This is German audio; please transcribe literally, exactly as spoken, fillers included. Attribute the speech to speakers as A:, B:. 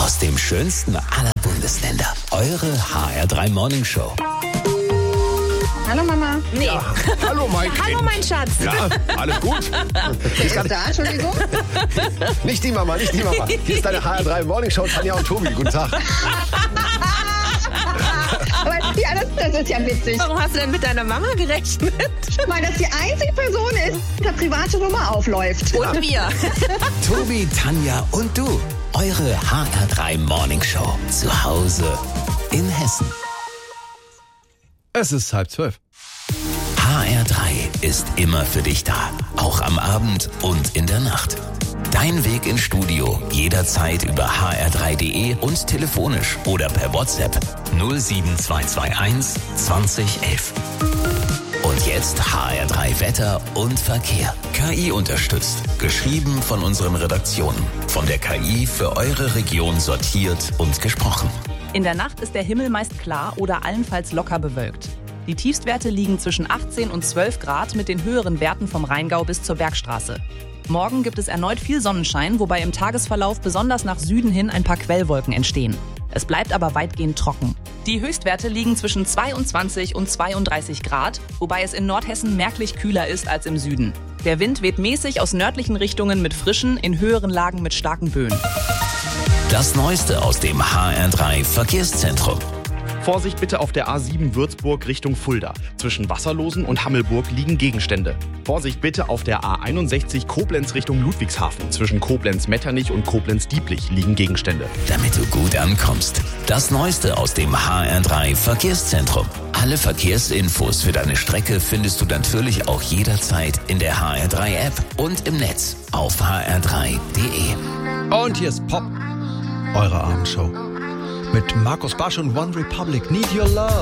A: aus dem schönsten aller Bundesländer. Eure H R drei Morning Show.
B: Hallo Mama.
C: Nee.
D: Ja, hallo mein Kind.
C: Hallo mein Schatz.
D: Ja, alles gut?
B: Wer ist da? Entschuldigung.
D: Nicht die Mama, nicht die Mama. Hier ist deine H R drei Morning Show, Tanja und Tobi. Guten Tag.
B: Aber ja, das, das ist ja witzig,
C: Warum hast du denn mit deiner Mama gerechnet?
B: weil das die einzige Person ist, die eine private Nummer aufläuft.
C: Und wir.
A: Tobi, Tanja und du. Eure H R drei Morning Show. Zu Hause in Hessen.
D: Es ist halb zwölf.
A: H R drei ist immer für dich da. Auch am Abend und in der Nacht. Dein Weg ins Studio jederzeit über h r drei punkt d e und telefonisch oder per WhatsApp null sieben zwei zwei eins zwanzig elf. Und jetzt H R drei Wetter und Verkehr. K I unterstützt. Geschrieben von unseren Redaktionen. Von der K I für eure Region sortiert und gesprochen.
E: In der Nacht ist der Himmel meist klar oder allenfalls locker bewölkt. Die Tiefstwerte liegen zwischen achtzehn und zwölf Grad mit den höheren Werten vom Rheingau bis zur Bergstraße. Morgen gibt es erneut viel Sonnenschein, wobei im Tagesverlauf besonders nach Süden hin ein paar Quellwolken entstehen. Es bleibt aber weitgehend trocken. Die Höchstwerte liegen zwischen zweiundzwanzig und zweiunddreißig Grad, wobei es in Nordhessen merklich kühler ist als im Süden. Der Wind weht mäßig aus nördlichen Richtungen mit frischen, in höheren Lagen mit starken Böen.
A: Das Neueste aus dem H R drei Verkehrszentrum.
F: Vorsicht bitte auf der A sieben Würzburg Richtung Fulda. Zwischen Wasserlosen und Hammelburg liegen Gegenstände. Vorsicht bitte auf der A einundsechzig Koblenz Richtung Ludwigshafen. Zwischen Koblenz-Metternich und Koblenz-Dieblich liegen Gegenstände.
A: Damit du gut ankommst. Das Neueste aus dem H R drei Verkehrszentrum. Alle Verkehrsinfos für deine Strecke findest du natürlich auch jederzeit in der H R drei App und im Netz auf h r drei punkt d e.
G: Und hier ist Pop, eure Abendshow. Mit Markus Barsch und One Republic, Need Your Love.